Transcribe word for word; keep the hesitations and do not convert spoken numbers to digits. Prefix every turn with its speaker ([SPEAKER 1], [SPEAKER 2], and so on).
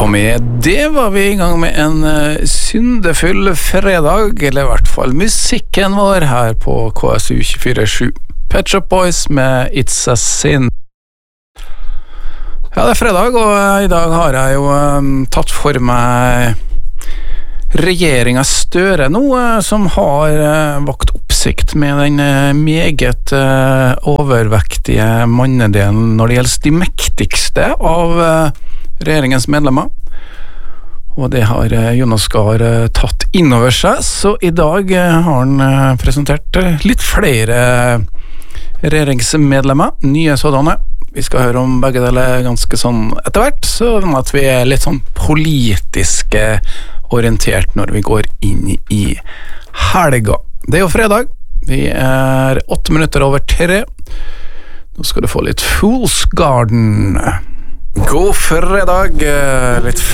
[SPEAKER 1] Og med det var vi i gang med en uh, syndefull fredag, eller i hvert fall musikken vår her på K S U tjuefire sju. Pet Shop Boys med It's a Sin. Ja, det er fredag, og uh, i dag har jeg jo um, tatt for meg regjeringen Støre nå, uh, som har uh, vakt oppsikt med den uh, meget uh, overvektige mannedelen når det gjelder de mektigste av uh, regjeringens medlemmer. Og det har uh, Jonas Gahr uh, tatt innover seg, så i dag uh, har han uh, presentert uh, litt flere regjeringsmedlemmer, nye sådanne. Vi skal høre om begge deler ganske sånn etter hvert, sånn at vi er litt sånn politisk orientert når vi går inn i helga. Det er jo fredag, vi er åtte minutter over tre. Nå skal du få litt Fool's Garden. God fredag, litt